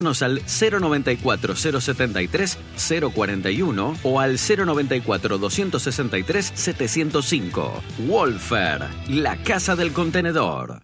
al 094-073-041 o al 094-263-705. Wolfer, la casa del contenedor.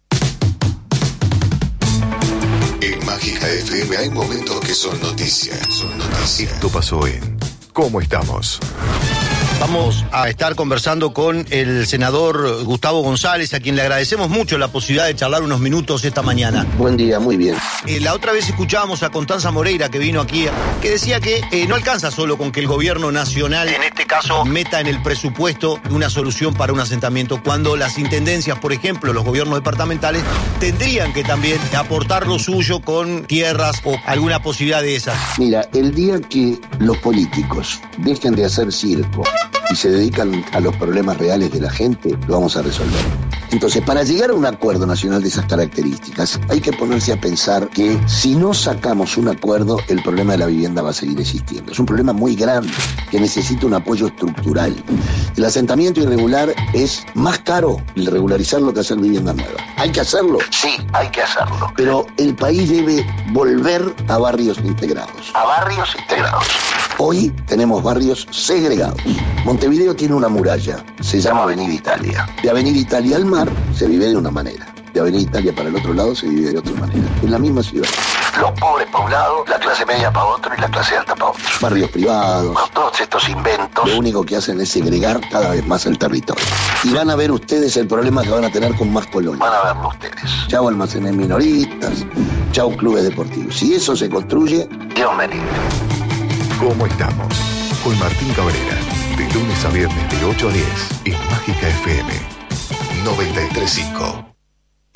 En Mágica FM hay momentos que son noticias. Esto pasó en ¿Cómo estamos? Vamos a estar conversando con el senador Gustavo González, a quien le agradecemos mucho la posibilidad de charlar unos minutos esta mañana. Buen día, muy bien. La otra vez escuchábamos a Constanza Moreira, que vino aquí, que decía que no alcanza solo con que el gobierno nacional, en este caso, meta en el presupuesto una solución para un asentamiento, cuando las intendencias, por ejemplo, los gobiernos departamentales, tendrían que también aportar lo suyo con tierras o alguna posibilidad de esas. Mira, el día que los políticos dejen de hacer circo y se dedican a los problemas reales de la gente, lo vamos a resolver. Entonces, para llegar a un acuerdo nacional de esas características, hay que ponerse a pensar que si no sacamos un acuerdo, el problema de la vivienda va a seguir existiendo. Es un problema muy grande que necesita un apoyo estructural. El asentamiento irregular es más caro regularizarlo que hacer vivienda nueva. ¿Hay que hacerlo? Sí, hay que hacerlo. Pero el país debe volver a barrios integrados. A barrios integrados. Hoy tenemos barrios segregados. Montevideo tiene una muralla, se llama Avenida Italia. De Avenida Italia al mar se vive de una manera. De Avenida Italia para el otro lado se vive de otra manera. En la misma ciudad. Los pobres para un lado, la clase media para otro y la clase alta para otro. Barrios privados. Con todos estos inventos, lo único que hacen es segregar cada vez más el territorio. Y van a ver ustedes el problema que van a tener con más colonias. Van a verlo ustedes. Chau almacenes minoristas, chau clubes deportivos. Si eso se construye, Dios me libre. ¿Cómo estamos? Con Martín Cabrera, de lunes a viernes de 8 a 10 en Mágica FM 93.5.